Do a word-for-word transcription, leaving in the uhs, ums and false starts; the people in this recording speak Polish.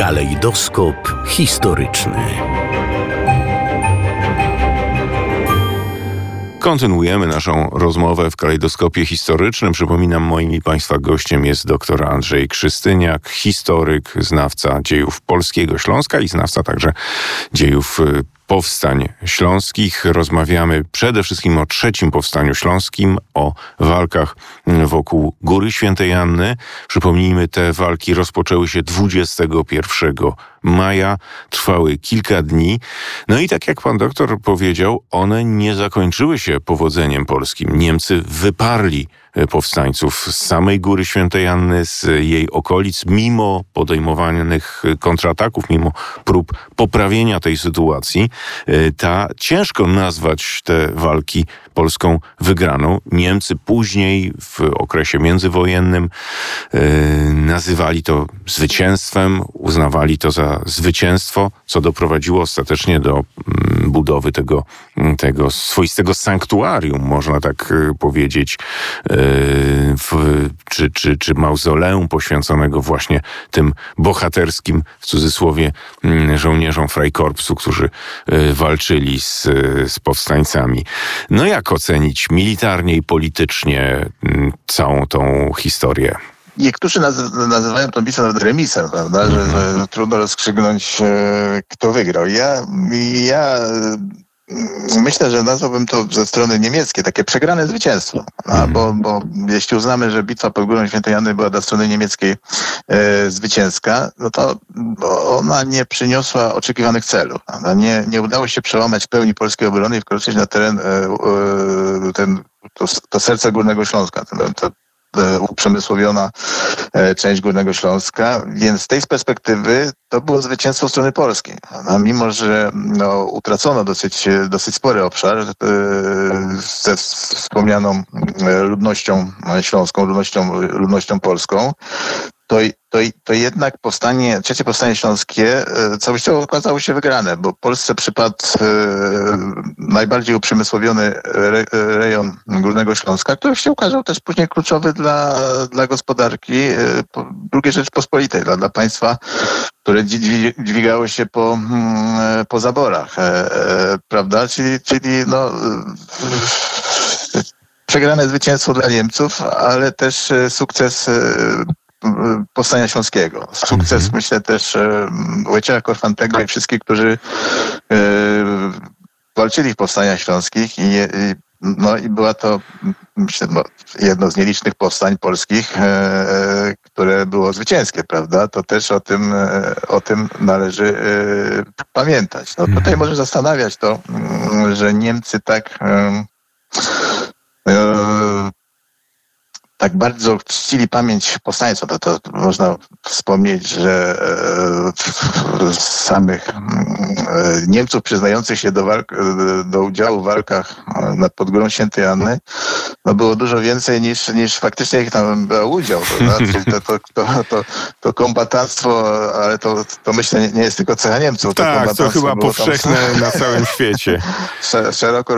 Kalejdoskop historyczny. Kontynuujemy naszą rozmowę w kalejdoskopie historycznym. Przypominam, moim i Państwa gościem jest dr Andrzej Krzystyniak, historyk, znawca dziejów polskiego Śląska i znawca także dziejów powstań śląskich. Rozmawiamy przede wszystkim o trzecim powstaniu śląskim, o walkach wokół Góry Świętej Anny. Przypomnijmy, te walki rozpoczęły się dwudziestego pierwszego maja, trwały kilka dni. No i tak jak pan doktor powiedział, one nie zakończyły się powodzeniem polskim. Niemcy wyparli powstańców z samej Góry Świętej Anny, z jej okolic, mimo podejmowanych kontrataków, mimo prób poprawienia tej sytuacji. Ta, ciężko nazwać te walki polską wygraną. Niemcy później, w okresie międzywojennym, yy, nazywali to zwycięstwem, uznawali to za zwycięstwo, co doprowadziło ostatecznie do mm, budowy tego, tego swoistego sanktuarium, można tak yy, powiedzieć, yy, w, czy, czy, czy mauzoleum poświęconego właśnie tym bohaterskim, w cudzysłowie, yy, żołnierzom Freikorpsu, którzy yy, walczyli z, z powstańcami. No jak ocenić militarnie i politycznie yy, całą tą historię? Niektórzy naz- nazywają tę bitwę nawet remisem, prawda, że, że trudno rozstrzygnąć, e, kto wygrał. Ja, ja myślę, że nazwałbym to ze strony niemieckiej takie przegrane zwycięstwo, a, bo, bo jeśli uznamy, że bitwa pod Górą Świętej Anny była dla strony niemieckiej e, zwycięska, no to ona nie przyniosła oczekiwanych celów. Nie, nie udało się przełamać pełni polskiej obrony i wkroczyć na teren e, e, ten, to, to serce Górnego Śląska, ten, to, uprzemysłowiona część Górnego Śląska, więc z tej perspektywy to było zwycięstwo strony polskiej. A mimo, że no, utracono dosyć, dosyć spory obszar e, ze wspomnianą ludnością śląską, ludnością, ludnością polską, to, to, to jednak powstanie, trzecie powstanie śląskie e, całościowo okazało się wygrane, bo Polsce przypadł e, najbardziej uprzemysłowiony re, rejon Górnego Śląska, który się okazał też później kluczowy dla, dla gospodarki e, drugiej Rzeczypospolitej, dla, dla państwa, które dźwigało się po, po zaborach, e, e, prawda? Czyli, czyli no, e, przegrane zwycięstwo dla Niemców, ale też sukces e, Powstania Śląskiego. Sukces, mm-hmm. myślę, też e, Wojciecha Korfantego i wszystkich, którzy e, walczyli w powstaniach śląskich i, i, no, i była to, myślę, no, jedno z nielicznych powstań polskich, e, które było zwycięskie, prawda? To też o tym, e, o tym należy e, pamiętać. No, tutaj może zastanawiać to, że Niemcy tak e, e, tak bardzo czcili pamięć powstańców, to, to można wspomnieć, że e, samych e, Niemców przyznających się do, walk, do udziału w walkach nad pod Górą Świętej Anny, no było dużo więcej niż, niż faktycznie ich tam brał udział. To, to, to, to, to, to kombatantstwo, ale to, to myślę nie jest tylko cecha Niemców. Tak, to, to chyba powszechne tam, na całym świecie. Szeroko